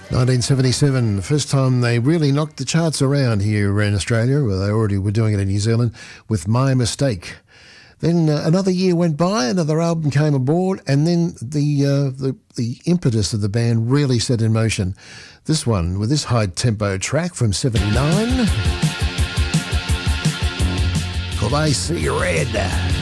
1977, the first time they really knocked the charts around here in Australia. Well, they already were doing it in New Zealand with My Mistake. Then another year went by, another album came aboard, and then the impetus of the band really set in motion. This one, with this high-tempo track from 79, called I See Red.